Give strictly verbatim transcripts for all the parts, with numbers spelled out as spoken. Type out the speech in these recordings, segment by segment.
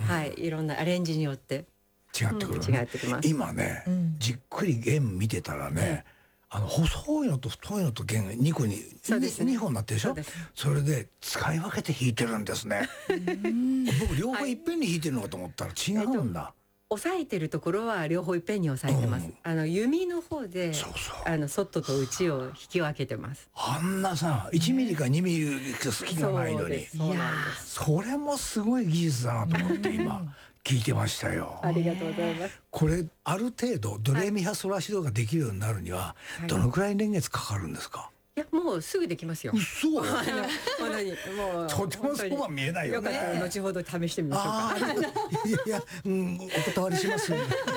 はい、いろんなアレンジによって違ってくる、ね、 うん、違ってきます。 今ね、うん、じっくり弦見てたらね、うん、あの細いのと太いのと弦がにこに、そうですね、にほんになってるでしょ。 そ, それで使い分けて弾いてるんですね。僕両方いっぺんに弾いてるのかと思ったら違うんだ、はい、 押さえてるところは両方いっぺんに押さえてます、うん、あの弓の方でそうそうあの外と内を引き分けてます。 あんなさいちミリかにミリ好きがないのに、いやそれもすごい技術だなと思って今聞いてましたよ。 ありがとうございます。 これある程度ドレミファソラシドができるようになるには、はい、どのくらい年月かかるんですか？ いやもうすぐできますよ。 嘘。 本当にもうとてもそうは見えないよね。 よかったら後ほど試してみましょうか。 いやいや、うん、お断りします。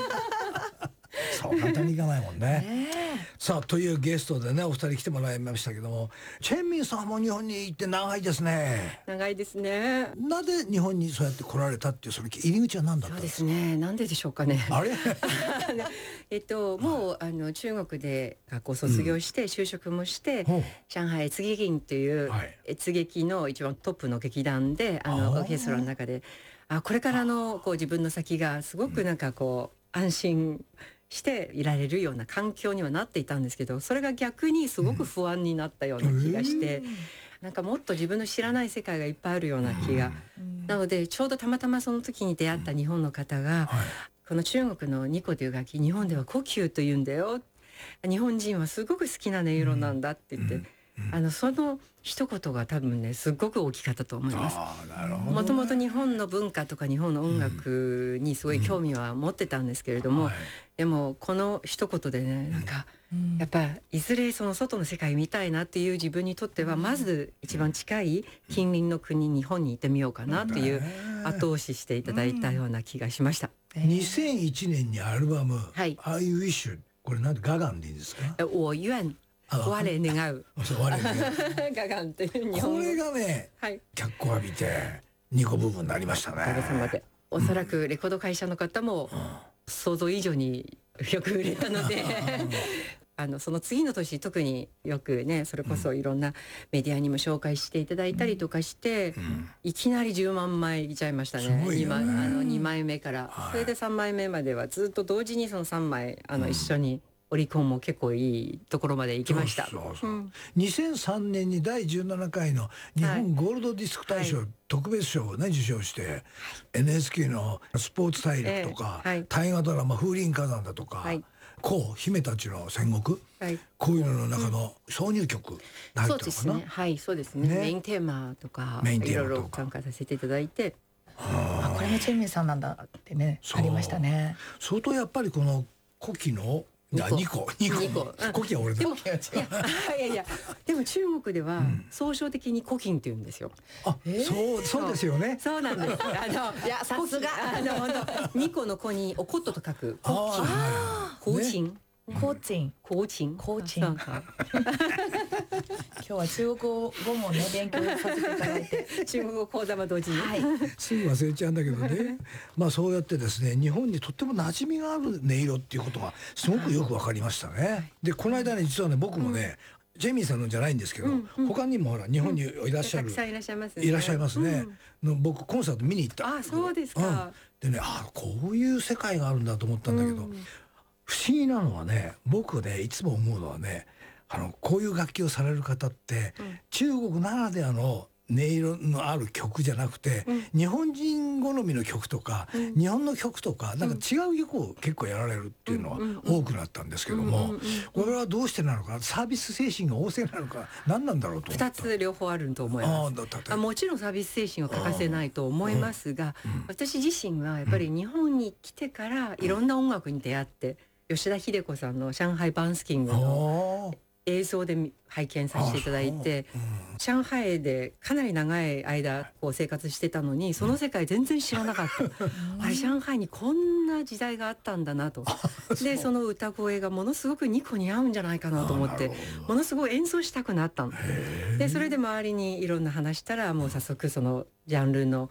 そう簡単にいかないもんね。さあというゲストでねお二人来てもらいましたけども、チェンミンさんも日本に行って長いですね。 長いですね。 なぜ日本にそうやって来られたっていうその入り口は何だったんですか？ そうですね、なんででしょうかね。 あれえっともうあの中国で学校卒業して、うん、就職もして、うん、上海越劇院という、はい、越劇の一番トップの劇団であのオーケストラの中であこれからのこう自分の先がすごくなんかこう、うん、安心していられるような環境にはなっていたんですけど、それが逆にすごく不安になったような気がして、うん、なんかもっと自分の知らない世界がいっぱいあるような気が、うん、なのでちょうどたまたまその時に出会った日本の方が、うんはい、この中国のニコという楽器日本では呼吸というんだよ、日本人はすごく好きな音色なんだって言って、うんうん、あのその一言が多分ねすごく大きかったと思います。もともと日本の文化とか日本の音楽にすごい興味は持ってたんですけれども、うんはい、でもこの一言でねなんか、うん、やっぱいずれその外の世界見たいなっていう自分にとっては、うん、まず一番近い近隣の国日本に行ってみようかなっていう後押ししていただいたような気がしました。 うん、にせんいちねんにアルバム、はい、I Wish これなんでガガンでいいんですか？ 我願我願うガガンという日本語、 これがね、はい、脚光浴びてにこ部分になりましたね。 おかげさまでおそらくレコード会社の方も想像以上によく売れたのであのその次の年特によくねそれこそいろんなメディアにも紹介していただいたりとかして、うん、いきなりじゅうまんまいいちゃいましたね。にまいあのにまいめから、はい、それでさんまいめまではずっと同時にそのさんまいあの、うん、一緒にオリコンも結構いいところまで行きました。そうそうそう、うん、 にせんさんねんにだいじゅうななかいの日本ゴールドディスク大賞、はい、特別賞をね受賞して、はい、エヌエイチケー のスポーツ大陸とか、えーはい、大河ドラマ風林火山だとか、はい、こう姫たちの戦国、はい、こういうのの中の挿入曲に入ったのかな。そうですね、 はいそうですね、メインテーマとかいろいろ参加させていただいて、 あこれがチェンミンさんなんだってねありましたね。 相当やっぱりこの古希のにこにこ古希は俺だ。 でもいやいやいやでも中国では総称的に古希って言うんですよ。 あ、そうそうですよね。 そうなんです。あのいやさすがあの本当にこの子におことと書く古希。古希。 コーチン、 コーチン、 コーチン。今日は中国語もね勉強させていただいて、 中国語講座も同時に、はい、 すぐ忘れちゃうんだけどね。まあそうやってですね、日本にとっても馴染みがある音色っていうことがすごくよくわかりましたね。でこの間ね実はね僕もね、うん、ジェミーさんのじゃないんですけど、うんうん、他にもほら日本にいらっしゃる、 うん、たくさんいらっしゃいますね。 いらっしゃいますね。うん、の僕コンサート見に行った。 あ、そうですか。 うん、でね、あこういう世界があるんだと思ったんだけど。うん不思議なのはね僕ねいつも思うのはねあのこういう楽器をされる方って、うん、中国ならではの音色のある曲じゃなくて、うん、日本人好みの曲とか、うん、日本の曲とかなんか違う曲を結構やられるっていうのは多くなったんですけども、これはどうしてなのかサービス精神が旺盛なのか何なんだろうと思った。 ふたつ両方あると思います。ああもちろんサービス精神は欠かせないと思いますが、うん、私自身はやっぱり日本に来てからいろんな音楽に出会って、吉田秀子さんの上海バンスキングの映像で拝見させていただいて、うん、上海でかなり長い間こう生活してたのにその世界全然知らなかった、うん、あれ上海にこんな時代があったんだなとでその歌声がものすごくニコに合うんじゃないかなと思ってものすごい演奏したくなったので、それで周りにいろんな話したらもう早速そのジャンルの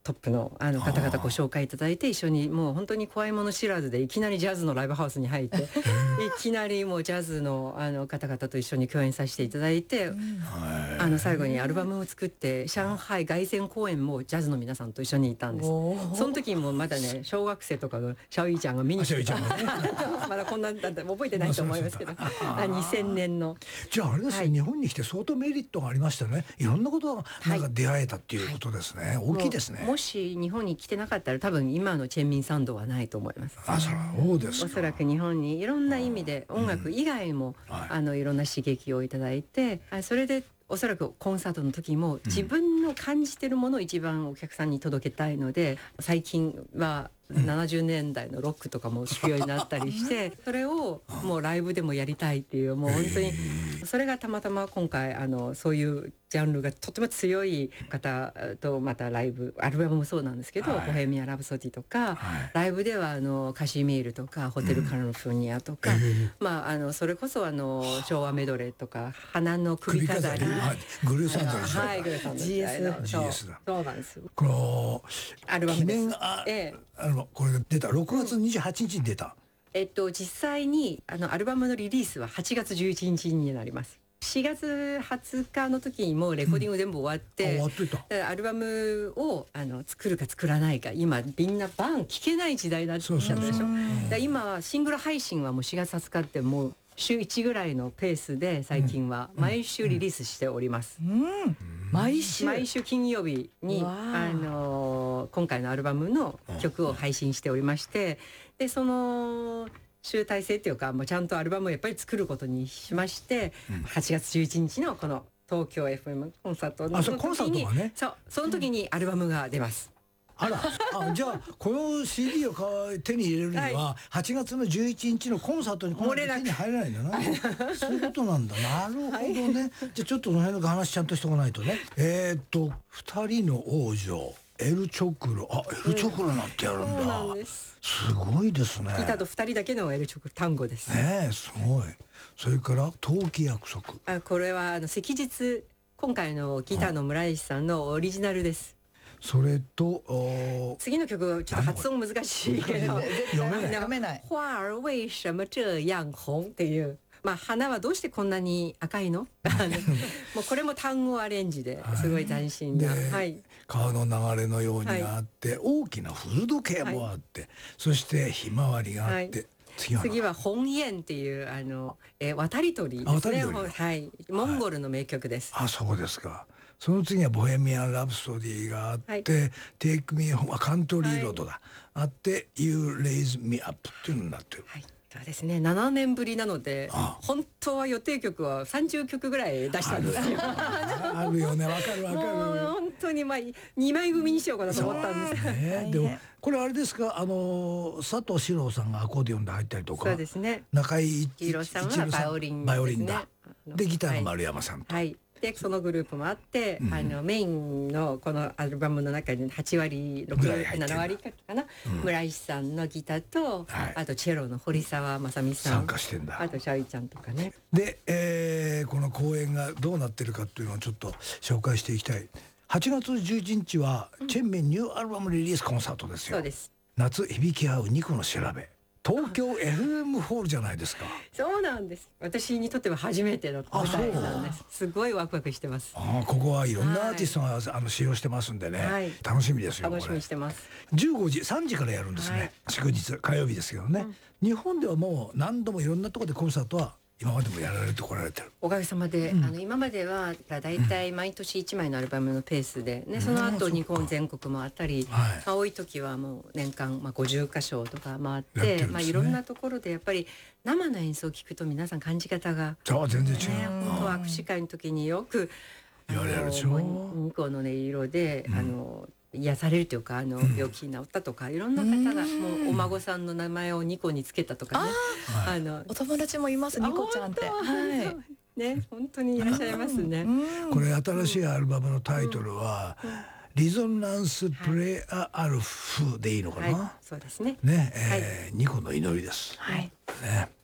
トップのあの方々ご紹介いただいて、一緒にもう本当に怖いもの知らずでいきなりジャズのライブハウスに入っていきなりもうジャズのあの方々と一緒に共演させていただいて、うん、あの最後にアルバムを作って上海凱旋公演もジャズの皆さんと一緒にいたんです。その時もまだね小学生とかがシャオイちゃんが見に来てたまだこんなんだった覚えてないと思いますけどにせんねんのじゃああれですね、はい、日本に来て相当メリットがありましたね。いろんなことがなんか出会えたっていうことですね、はい、大きいですね。 も, もし日本に来てなかったら多分今のチェンミンサウンドはないと思います。 あ、そうですか。 おそらく日本にいろんな意味で音楽以外も、うん、はい、あのいろんな刺激をいただいて、それでおそらくコンサートの時も自分の感じてるものを一番お客さんに届けたいので、最近はななじゅうねんだいのロックとかも弾くようになったりしてそれをもうライブでもやりたいっていう、もう本当にそれがたまたま今回あのそういうジャンルがとても強い方とまたライブアルバムもそうなんですけど、はい、ボヘミアン・ラプソディとか、はい、ライブではあのカシミールとかホテル・カリフォルニアとか、うん、まああのそれこそあの昭和メドレーととか花の首飾り、 はい、グルーサンドでしょ。 はい、グルーサンド ジーエスジーエス だ。 そうなんですよ。 このアルバムです。 記念あ、ええ、あのこれが出たろくがつにじゅうはちにちに出た。うん、 えっと実際にあのアルバムのリリースははちがつじゅういちにちになります。しがつはつかの時にもうレコーディング全部終わって、うん、 終わってた。 だからアルバムをあの作るか作らないか、今みんなバン聴けない時代だったでしょ。だ今はシングル配信はもうしがつはつかってもう週いちぐらいのペースで最近は毎週リリースしております。 うんうん、毎週毎週金曜日にあの今回のアルバムの曲を配信しておりまして、でその集大成っていうかもうちゃんとアルバムをやっぱり作ることにしまして、うん、はちがつじゅういちにちのこの東京 エフエム コンサートの時に、ね、そうその時にアルバムが出ます。 あら、あ、じゃあこの シーディー を手に入れるにははちがつのじゅういちにちのコンサートにこの手に入れないんだな。そういうことなんだ。なるほどね。はい、じゃあちょっとその辺の話ちゃんとしておかないとね。えー、っとふたりの王女エルチョクロ、あ、エルチョクロなんてやるんだ。 そうなんです。 すごいですね。 ギターとふたりだけのエルチョクロ単語です。 ねえ、すごい。それから冬季約束。 あ、これはあの昔日今回のギターの村石さんのオリジナルです。 それと次の曲ちょっと発音難しいけど読めない。 花儿为什么这样紅っていう、まあ花はどうしてこんなに赤いの？もうこれも単語アレンジですごい斬新な、はい、 川の流れのようにあって、はい、大きな古時計もあって、はい、そしてひまわりがあって、はい、 次は次は本燕っていうあの、えー、渡り鳥ですね。はい、モンゴルの名曲です。 はい、あ、そうですか。その次はボヘミアン・ラプソディがあって、はい、テイク・ミー・ホーム、カントリー・ロードだ、はい、あって You Raise Me Up っていうのになってる。 はい、そうですね。ななねんぶりなので、ああ本当は予定曲はさんじゅっきょくぐらい出したんですよ。 あるよね、わかるわかる。 本当にまあにまい組にしようかなと思ったんです。 ね、でもこれあれですか、あの佐藤史郎さんがアコーディオンで入ったりとか、 そうですね。 中井一郎さんはバイオリン、 バイオリンだ。でギターの丸山さんと。 はいはいでそのグループもあって、うん、あのメインのこのアルバムの中にはちわりろくわりななわりかな、うん、村石さんのギターと、はい、あとチェロの堀澤正美さん参加してんだ。 あとシャイちゃんとかね。 で、えー、この公演がどうなってるかっていうのをちょっと紹介していきたい。はちがつじゅういちにちは、うん、チェンメンニューアルバムリリースコンサートですよ。 そうです。 夏響き合うにこの調べ、東京 エフエム ホールじゃないですか。 そうなんです。私にとっては初めての舞台なんです。すごいワクワクしてます。 ああ、ここはいろんなアーティストが、はい、あの使用してますんでね、はい、楽しみですよ。 楽しみにしてます。 じゅうごじさんじからやるんですね、はい、祝日火曜日ですけどね、うん、日本ではもう何度もいろんなところでコンサートは今までもやられてこられてる。 おかげさまで、うん、あの今まではだいたい毎年いちまいのアルバムのペースで、ね、うん、その後日本全国もあったり、はい、まあ、多い時はもう年間、まあ、ごじゅっかしょとか回って、ね、まあ、いろんなところでやっぱり生の演奏を聞くと皆さん感じ方が、 そう全然違う、 ね、本当は握手会の時によく言われるでしょ。 ニコの音色で、うん、あの癒されるというか、あの病気に治ったとか、うん、いろんな方がもうお孫さんの名前をニコにつけたとかね、あ、 あのお友達もいます、ニコちゃんって。はいね、本当にいらっしゃいますね。 これ新しいアルバムのタイトルは、うんうん、リゾナンスプレアアルフでいいのかな、はい、 そうですね。 ね、えーはい、ニコの祈りです。 はい。 ね。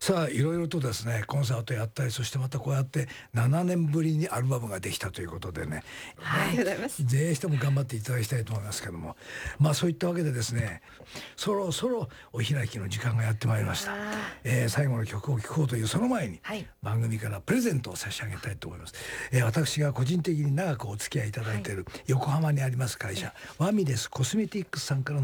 さあいろいろとですねコンサートやったり、そしてまたこうやってななねんぶりにアルバムができたということでね、 はい、ありがとうございます。 ぜひとも頑張っていただきたいと思いますけども、まあそういったわけでですね、そろそろお開きの時間がやってまいりました。えー、最後の曲を聴こうというその前に、はい、番組からプレゼントを差し上げたいと思います。えー、私が個人的に長くお付き合いいただいている横浜にあります会社、はい、ワミレスコスメティックスさんからの